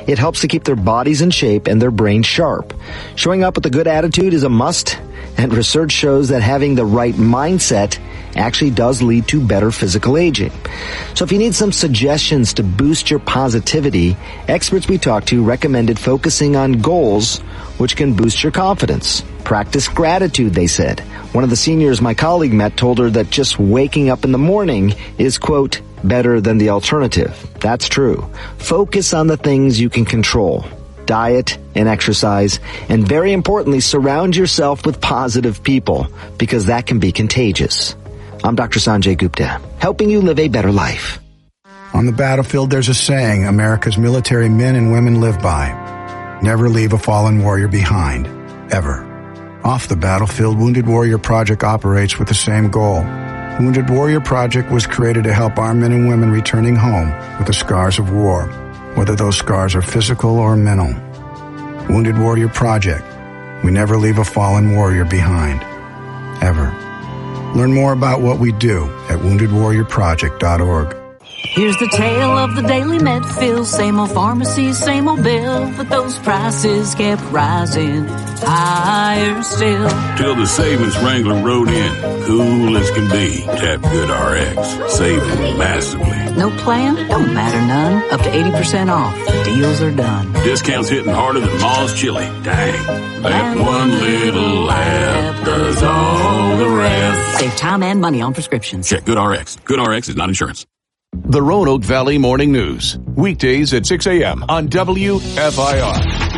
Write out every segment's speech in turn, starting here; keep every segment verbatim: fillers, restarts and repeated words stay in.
It helps to keep their bodies in shape and their brains sharp. Showing up with a good attitude is a must, and research shows that having the right mindset actually does lead to better physical aging. So if you need some suggestions to boost your positivity, experts we talked to recommended focusing on goals which can boost your confidence. Practice gratitude, they said. One of the seniors my colleague met told her that just waking up in the morning is, quote, better than the alternative. That's true. Focus on the things you can control. Diet and exercise, and very importantly, surround yourself with positive people, because that can be contagious. I'm Doctor Sanjay Gupta, helping you live a better life. On the battlefield, there's a saying America's military men and women live by. Never leave a fallen warrior behind, ever. Off the battlefield, Wounded Warrior Project operates with the same goal. Wounded Warrior Project was created to help our men and women returning home with the scars of war, whether those scars are physical or mental. Wounded Warrior Project. We never leave a fallen warrior behind, ever. Learn more about what we do at wounded warrior project dot org. Here's the tale of the daily Medfield. Same old pharmacy, same old bill, but those prices kept rising higher still. Till the savings Wrangler rode in, cool as can be. Tap GoodRx, saving massively. No plan? Don't matter none. Up to eighty percent off. The deals are done. Discounts hitting harder than Ma's chili. Dang. That one little app does all the rest. Save time and money on prescriptions. Check GoodRx. GoodRx is not insurance. The Roanoke Valley Morning News, weekdays at six a.m. on W F I R.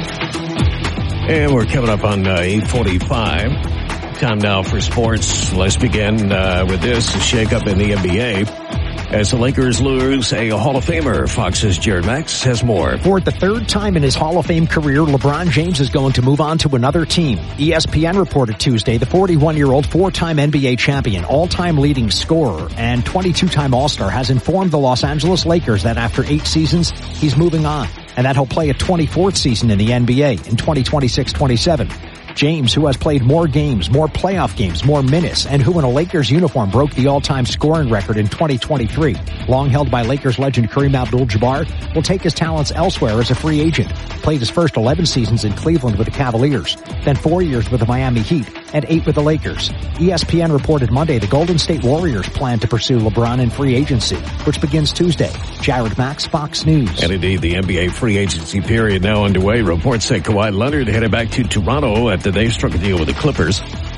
And we're coming up on uh, eight forty-five. Time now for sports. Let's begin uh, with this, a shakeup in the N B A. As the Lakers lose a Hall of Famer, Fox's Jared Max has more. For the third time in his Hall of Fame career, LeBron James is going to move on to another team. E S P N reported Tuesday the forty-one-year-old four-time N B A champion, all-time leading scorer, and twenty-two-time All-Star has informed the Los Angeles Lakers that after eight seasons, he's moving on, and that he'll play a twenty-fourth season in the N B A in twenty twenty-six twenty-seven. James, who has played more games, more playoff games, more minutes, and who in a Lakers uniform broke the all-time scoring record in twenty twenty-three, long held by Lakers legend Kareem Abdul-Jabbar, will take his talents elsewhere as a free agent. Played his first eleven seasons in Cleveland with the Cavaliers, then four years with the Miami Heat, and eight with the Lakers. E S P N reported Monday the Golden State Warriors plan to pursue LeBron in free agency, which begins Tuesday. Jared Max, Fox News. And indeed, the N B A free agency period now underway. Reports say Kawhi Leonard headed back to Toronto after they struck a deal with the Clippers.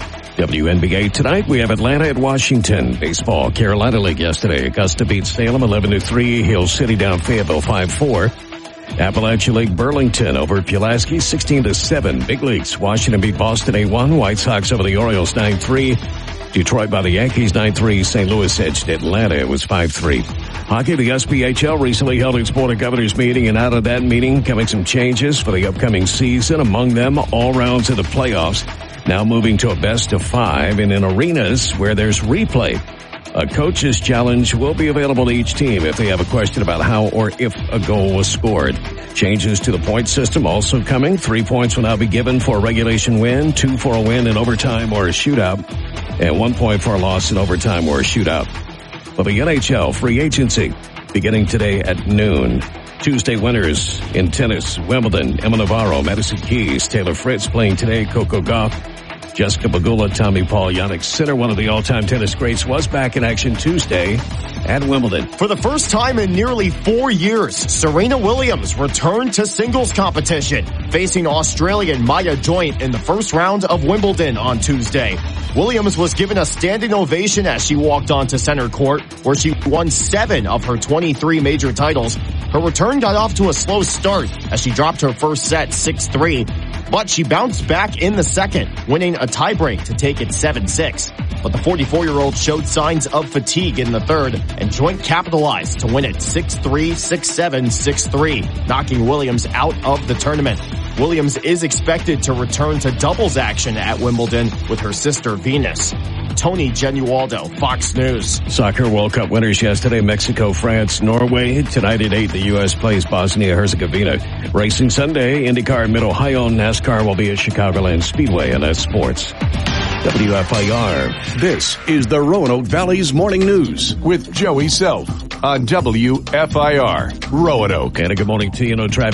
W N B A tonight, we have Atlanta at Washington. Baseball, Carolina League yesterday. Augusta beats Salem eleven to three. Hill City down Fayetteville five four. Appalachia League, Burlington over Pulaski sixteen to seven. Big leagues, Washington beat Boston eight one. White Sox over the Orioles nine three. Detroit by the Yankees nine three. Saint Louis edged Atlanta. It was five three. Hockey, the S P H L recently held its Board of Governors meeting, and out of that meeting coming some changes for the upcoming season. Among them, all rounds of the playoffs now moving to a best of five, and in arenas where there's replay, a coach's challenge will be available to each team if they have a question about how or if a goal was scored. Changes to the point system also coming. Three points will now be given for a regulation win, two for a win in overtime or a shootout, and one point for a loss in overtime or a shootout. For the N H L free agency beginning today at noon. Tuesday winners in tennis, Wimbledon, Emma Navarro, Madison Keys, Taylor Fritz playing today, Coco Gauff, Jessica Pegula, Tommy Paul, Jannik Sinner, one of the all-time tennis greats, was back in action Tuesday at Wimbledon. For the first time in nearly four years, Serena Williams returned to singles competition, facing Australian Maya Joint in the first round of Wimbledon on Tuesday. Williams was given a standing ovation as she walked onto center court, where she won seven of her twenty-three major titles. Her return got off to a slow start as she dropped her first set six three, but she bounced back in the second, winning a tiebreak to take it seven six. But the forty-four-year-old showed signs of fatigue in the third, and Joint capitalized to win it six three, six seven, six three, knocking Williams out of the tournament. Williams is expected to return to doubles action at Wimbledon with her sister Venus. Tony Genualdo, Fox News. Soccer World Cup winners yesterday, Mexico, France, Norway. Tonight at eight, the U S plays Bosnia-Herzegovina. Racing Sunday, IndyCar in Mid-Ohio. NASCAR will be at Chicagoland Speedway, and that's sports. W F I R. This is the Roanoke Valley's Morning News with Joey Self on W F I R, Roanoke. And a good morning to you. No traffic